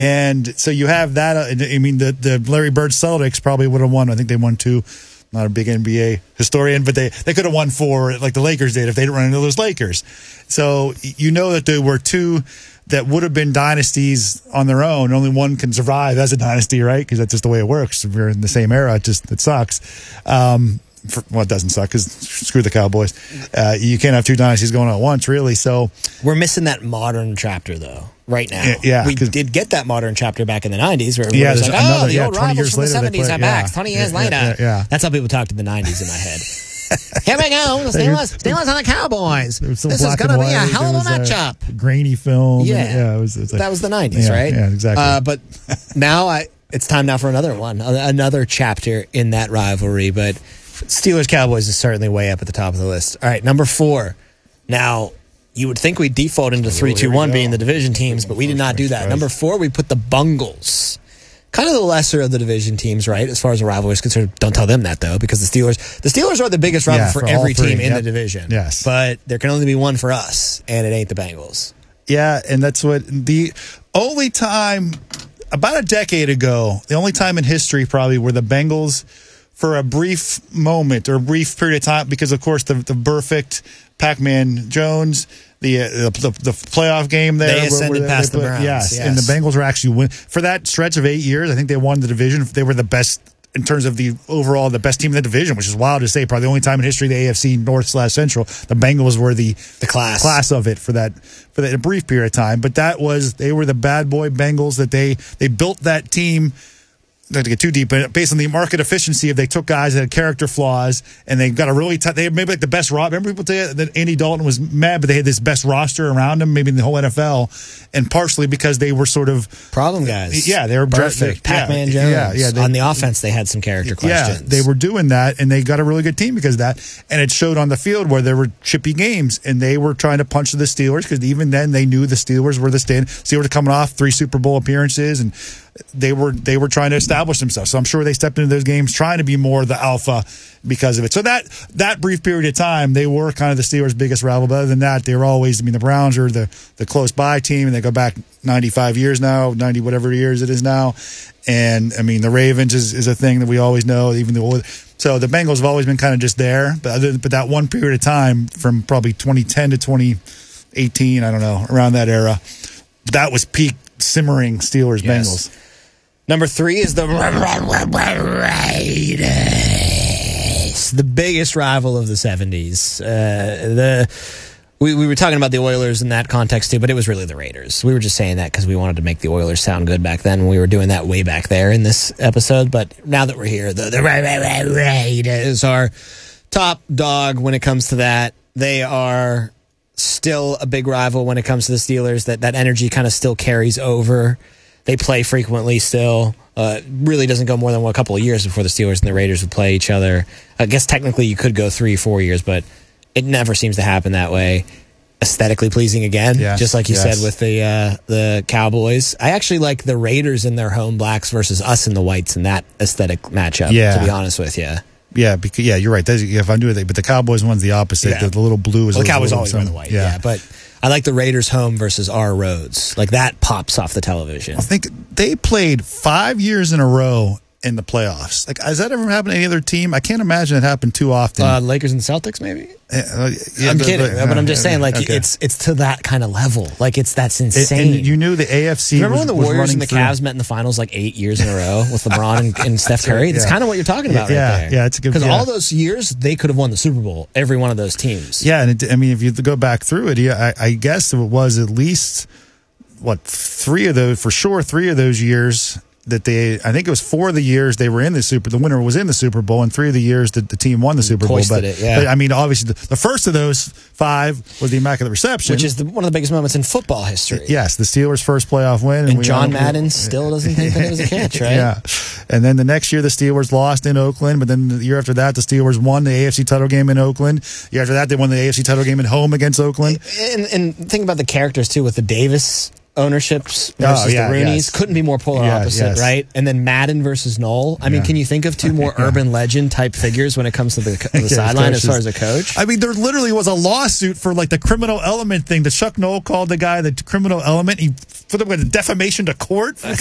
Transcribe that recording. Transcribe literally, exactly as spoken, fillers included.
And so you have that. Uh, I mean, the, the Larry Bird Celtics probably would have won. I think they won two. Not a big N B A historian, but they, they could have won four like the Lakers did if they didn't run into those Lakers. So you know that there were two that would have been dynasties on their own. Only one can survive as a dynasty, right? Because that's just the way it works. If you're in the same era, it just it sucks. Um, for, well, it doesn't suck because screw the Cowboys. Uh, you can't have two dynasties going on at once, really. So we're missing that modern chapter, though. Right now, yeah, we did get that modern chapter back in the nineties, where yeah, was like, "Oh, another, the yeah, old rivals from the seventies are back." Yeah, Twenty years yeah, later, yeah, yeah. That's how people talked in the nineties in my head. Here we go, the Steelers, Steelers and the Cowboys. This is going to be a hell of a matchup. A grainy film. Yeah, and, yeah, it was, it was like, that was the nineties, yeah, right? Yeah, exactly. Uh, but now I, it's time now for another one, another chapter in that rivalry. But Steelers Cowboys is certainly way up at the top of the list. All right, number four. Now, you would think we'd default into three two one being the division teams, but we did not do that. Number four, we put the Bungles. Kind of the lesser of the division teams, right? As far as the rivalry is concerned. Don't tell them that, though, because the Steelers the Steelers are the biggest rival yeah, for, for every three. team in yep. the division. Yes. But there can only be one for us, and it ain't the Bengals. Yeah, and that's what the only time, about a decade ago, the only time in history probably where the Bengals, for a brief moment or a brief period of time, because, of course, the, the perfect Pac-Man Jones, the, uh, the the playoff game there. They ascended where, where past they the put, Browns. Yes, yes, and the Bengals were actually win. For that stretch of eight years, I think they won the division. They were the best in terms of the overall, the best team in the division, which is wild to say. Probably the only time in history, the A F C North slash Central, the Bengals were the, the class. class of it for that for that brief period of time. But that was, they were the bad boy Bengals that they, they built that team. Not to get too deep, but based on the market efficiency, if they took guys that had character flaws and they got a really tough, they had maybe like the best roster. Remember people say that Andy Dalton was mad, but they had this best roster around him, maybe in the whole N F L, and partially because they were sort of problem guys. Yeah, they were perfect. Pac-Man yeah, Jones. Yeah, yeah. They, on the offense, they had some character questions. Yeah, they were doing that, and they got a really good team because of that. And it showed on the field where there were chippy games, and they were trying to punch the Steelers because even then they knew the Steelers were the stand. Steelers were coming off three Super Bowl appearances, and they were they were trying to establish themselves. So I'm sure they stepped into those games trying to be more the alpha because of it. So that that brief period of time, they were kind of the Steelers' biggest rival. But other than that, they were always, I mean, the Browns are the, the close by team, and they go back ninety-five years now, ninety whatever years it is now. And, I mean, the Ravens is, is a thing that we always know, even the so the Bengals have always been kind of just there. But, other, but that one period of time from probably twenty ten to twenty eighteen, I don't know, around that era, that was peak simmering Steelers yes. Bengals. Number three is the Raiders, the biggest rival of the seventies. Uh, the we, we were talking about the Oilers in that context too, but it was really the Raiders. We were just saying that because we wanted to make the Oilers sound good back then. We were doing that way back there in this episode, but now that we're here, the, the Raiders are top dog when it comes to that. They are still a big rival when it comes to the Steelers. That that energy kind of still carries over. They play frequently still. Uh, really doesn't go more than a couple of years before the Steelers and the Raiders would play each other. I guess technically you could go three, four years, but it never seems to happen that way. Aesthetically pleasing again, yes, just like you yes. said with the uh, the Cowboys. I actually like the Raiders in their home blacks versus us in the whites in that aesthetic matchup, yeah. to be honest with you. Yeah, because, yeah, you're right. That's, if I knew it, but the Cowboys one's the opposite. Yeah. The, the little blue is well, the a Cowboys little, always wear the white, yeah. yeah, but I like the Raiders home versus our roads. Like that pops off the television. I think they played five years in a row in the playoffs. Like, has that ever happened to any other team? I can't imagine it happened too often. Uh, Lakers and Celtics, maybe. Uh, yeah, I'm but, kidding, but, but I'm just uh, saying, like okay. it's it's to that kind of level. Like it's that's insane. And, and you knew the A F C. Remember was, when the was Warriors and the through. Cavs met in the finals like eight years in a row with LeBron and, and Steph Curry? That's yeah. kind of what you're talking about, yeah, right there. Yeah, it's a good because yeah. all those years they could have won the Super Bowl. Every one of those teams. Yeah, and it, I mean, if you go back through it, yeah, I, I guess it was at least what three of those for sure. Three of those years. That they, I think it was four of the years they were in the Super, the winner was in the Super Bowl, and three of the years that the team won the Super Bowl. But, it, yeah. but I mean, obviously, the, the first of those five was the Immaculate Reception, which is the, one of the biggest moments in football history. Yes, the Steelers' first playoff win, and, and we, John uh, Madden we, still doesn't think that it was a catch, right? Yeah, and then the next year the Steelers lost in Oakland, but then the year after that the Steelers won the A F C title game in Oakland. The year after that they won the A F C title game at home against Oakland. And, and think about the characters too, with the Davis ownerships versus oh, yeah, the Roonies. yes. Couldn't be more polar yeah, opposite, yes. right? And then Madden versus Knoll. I mean, yeah. can you think of two more yeah. urban legend type figures when it comes to the, the yeah, sideline as far as a coach? I mean, there literally was a lawsuit for like the criminal element thing that Chuck Knoll called the guy the criminal element. He for the with defamation to court.